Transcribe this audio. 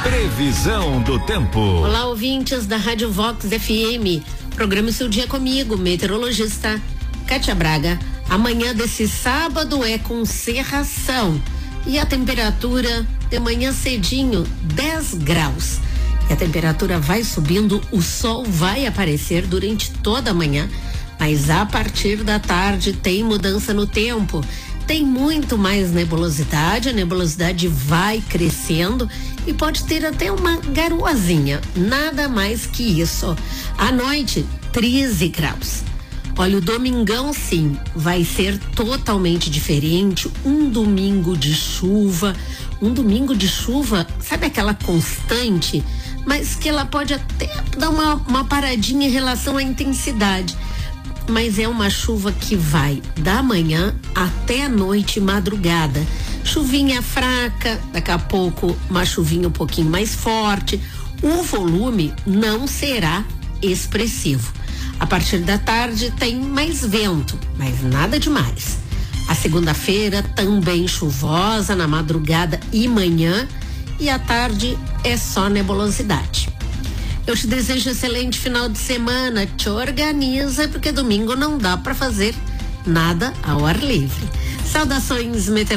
Previsão do tempo. Olá, ouvintes da Rádio Vox FM. Programa Seu Dia comigo, meteorologista Kátia Braga. Amanhã desse sábado é com cerração. E a temperatura de manhã cedinho, 10 graus. E a temperatura vai subindo, o sol vai aparecer durante toda a manhã. Mas a partir da tarde tem mudança no tempo. Tem muito mais nebulosidade, a nebulosidade vai crescendo e pode ter até uma garoazinha, nada mais que isso. À noite, 13 graus. Olha, o domingão sim, vai ser totalmente diferente, um domingo de chuva, sabe aquela constante, mas que ela pode até dar uma paradinha em relação à intensidade. Mas é uma chuva que vai da manhã até a noite e madrugada. Chuvinha fraca, daqui a pouco uma chuvinha um pouquinho mais forte. O volume não será expressivo. A partir da tarde tem mais vento, mas nada demais. A segunda-feira também chuvosa na madrugada e manhã, e à tarde é só nebulosidade. Eu te desejo excelente final de semana. Te organiza, porque domingo não dá para fazer nada ao ar livre. Saudações, meteorológicas.